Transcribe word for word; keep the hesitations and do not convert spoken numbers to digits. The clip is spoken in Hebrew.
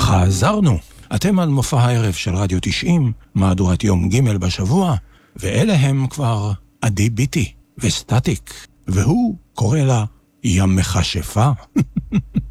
חזרנו. אתם על מופע הערב של רדיו תשעים, מהדורת יום ג' בשבוע, ואלה הם כבר עדי ביטי וסטטיק, והוא קורא לה ים מכשפה.